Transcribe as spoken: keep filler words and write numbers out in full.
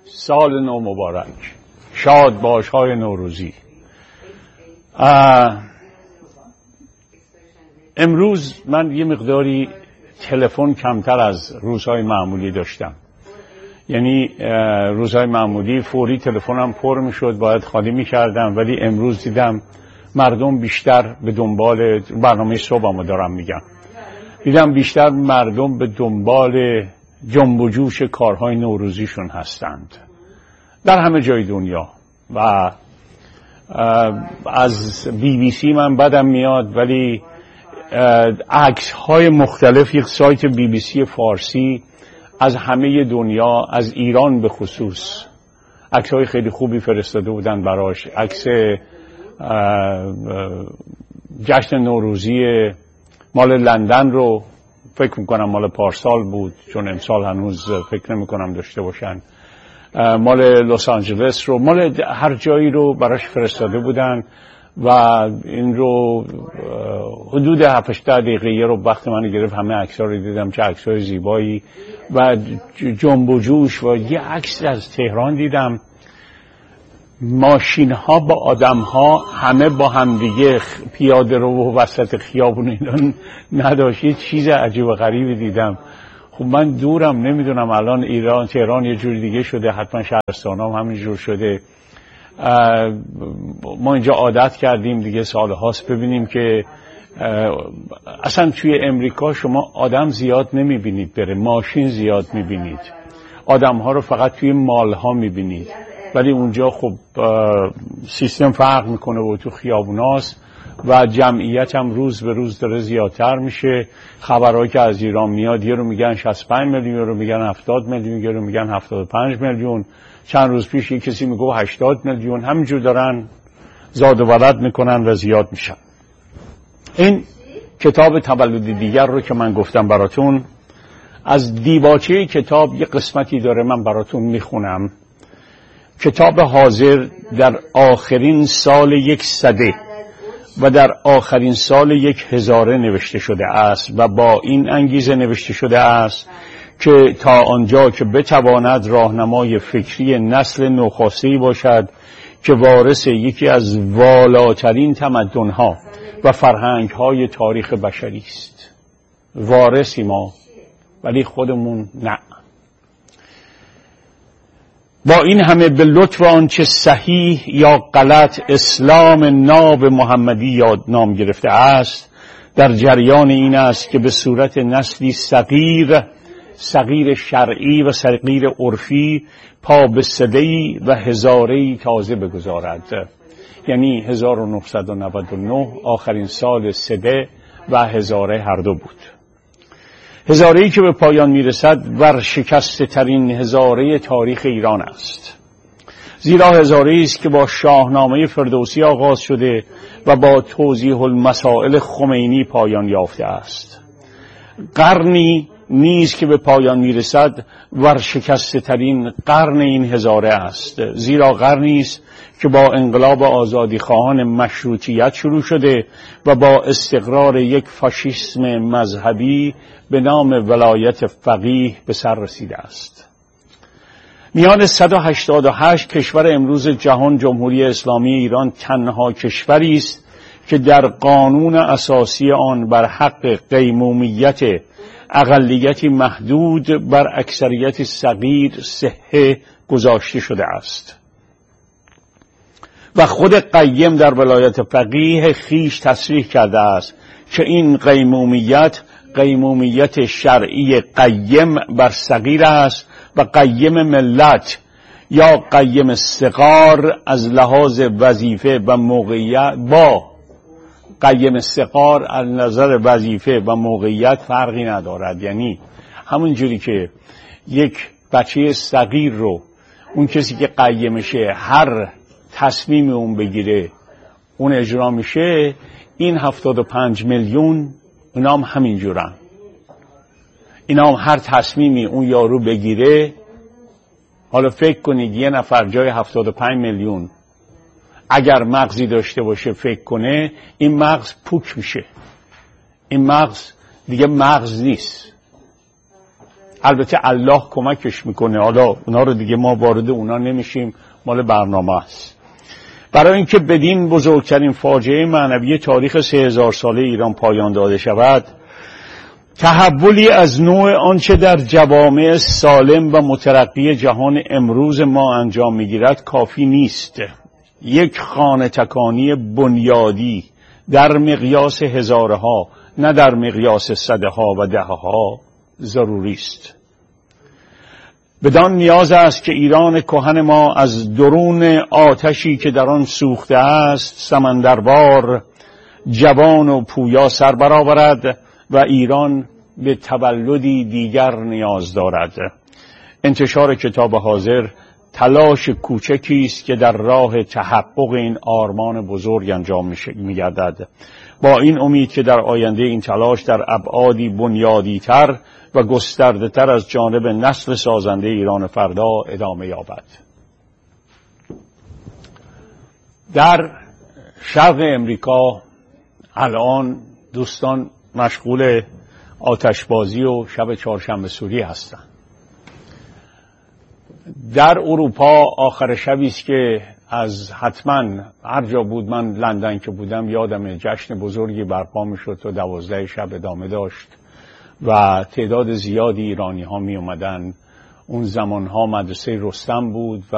سال نو مبارک، شاد باش های نوروزی. امروز من یه مقداری تلفن کمتر از روزهای معمولی داشتم. یعنی روزهای معمولی فوری تلفنم پر میشد، باید خالی میکردم، ولی امروز دیدم مردم بیشتر به دنبال برنامه صبحمو دارم میگم دیدم بیشتر مردم به دنبال جنب و جوش کارهای نوروزیشون هستند در همه جای دنیا. و از بی بی سی من بدم میاد، ولی عکس های مختلف، یک سایت بی بی سی فارسی از همه دنیا، از ایران به خصوص، عکس های خیلی خوبی فرستاده بودن براش. عکس جشن نوروزی مال لندن رو فکر میکنم مال پارسال بود، چون امسال هنوز فکر نمیکنم داشته باشن. مال لس آنجلس رو، مال هر جایی رو براش فرستاده بودن و این رو حدود هفت هشت دقیقه رو وقت من گرفت. همه عکس‌ها رو دیدم، چه عکس‌های زیبایی و جنب و جوش. و یه عکس از تهران دیدم، ماشین ها با آدم ها همه با هم دیگه، پیاده رو و وسط خیابون اینا نداشت. یه چیز عجیب و غریبی دیدم. خب من دورم، نمیدونم الان ایران تهران یه جور دیگه شده، حتما شهرستان هم همین جور شده. ما اینجا عادت کردیم دیگه سال هاست ببینیم که اصلا توی امریکا شما آدم زیاد نمیبینید بره، ماشین زیاد میبینید، آدم ها رو فقط توی مال ها میبینید. ولی اونجا خب سیستم فرق میکنه و تو خیابوناست و جمعیت هم روز به روز داره زیادتر میشه. خبرهایی که از ایران میاد، یه رو میگن شصت و پنج میلیون، یه رو میگن هفتاد میلیون، یه رو میگن هفتاد و پنج میلیون. چند روز پیش یه کسی میگه هشتاد میلیون. همینجور دارن زاد و ولد میکنن و زیاد میشن. این کتاب تولد دیگر رو که من گفتم براتون، از دیباچه کتاب یه قسمتی داره، من براتون میخونم. کتاب حاضر در آخرین سال یک صده و در آخرین سال یک هزاره نوشته شده است و با این انگیزه نوشته شده است که تا آنجا که بتواند راهنمای فکری نسل نوخاسته‌ای باشد که وارث یکی از والاترین تمدن‌ها و فرهنگ‌های تاریخ بشری است. وارثی ما، ولی خودمون نه. با این همه به لطف آنچه صحیح یا غلط اسلام ناب محمدی یاد نام گرفته است، در جریان این است که به صورت نسلی صغیر، صغیر شرعی و صغیر عرفی، پا به سده‌ای و هزاره‌ای تازه بگذارد. یعنی هزار و نهصد و نود و نه آخرین سال سده و هزاره هر دو بود. هزاره‌ای که به پایان میرسد ورشکسته ترین هزاره تاریخ ایران است، زیرا هزاره‌ای است که با شاهنامه فردوسی آغاز شده و با توضیح المسائل خمینی پایان یافته است. قرنی نیز که به پایان میرسد ورشکسته ترین قرن این هزاره است، زیرا قرنی است که با انقلاب آزادی خواهان مشروطیت شروع شده و با استقرار یک فاشیسم مذهبی به نام ولایت فقیه به سر رسیده است. میان صد و هشتاد و هشت کشور امروز جهان، جمهوری اسلامی ایران تنها کشوری است که در قانون اساسی آن بر حق قیمومیت اقلیتی محدود بر اکثریت صغیر صحه گذاشته شده است و خود قیم در ولایت فقیه خیش تصریح کرده است که این قیمومیت قیمومیت شرعی قیم بر صغیر است و قیم ملت یا قیم صغار از لحاظ وظیفه و موقعیت با قیم صغار از نظر وظیفه و موقعیت فرقی ندارد. یعنی همون جوری که یک بچه صغیر رو اون کسی که قیمشه هر تصمیم اون بگیره اون اجرا میشه، این هفتاد و پنج میلیون اینا هم همین جورن. اینا هم هر تصمیمی اون یارو بگیره، حالا فکر کنید یه نفر جای هفتاد و پنج میلیون اگر مغزی داشته باشه فکر کنه، این مغز پوک میشه. این مغز دیگه مغز نیست، البته الله کمکش میکنه، حالا اونا رو دیگه ما وارد اونا نمیشیم، مال برنامه است. برای اینکه بدین بزرگترین فاجعه معنوی تاریخ سه هزار ساله ایران پایان داده شود، تحولی از نوع آنچه در جوامع سالم و مترقی جهان امروز ما انجام میگیرد کافی نیست. یک خانه تکانی بنیادی در مقیاس هزارها، نه در مقیاس صدها و دهها ضروری است. بدان نیاز است که ایران کهن ما از درون آتشی که در آن سوخته است سمندربار، جوان و پویا سر برآورد و ایران به تولدی دیگر نیاز دارد. انتشار کتاب حاضر تلاش کوچکی است که در راه تحقق این آرمان بزرگ انجام می‌گردد، با این امید که در آینده این تلاش در ابعادی بنیادی‌تر و گسترده‌تر از جانب نسل سازنده ایران فردا ادامه یابد. در شرق امریکا الان دوستان مشغول آتشبازی و شب چهارشنبه سوری هستند. در اروپا آخر شبی است که از حتما هر جا بود، من لندن که بودم یادم جشن بزرگی برپا میشد و دوازده شب ادامه داشت و تعداد زیادی ایرانی ها می اومدن. اون زمان ها مدرسه رستم بود و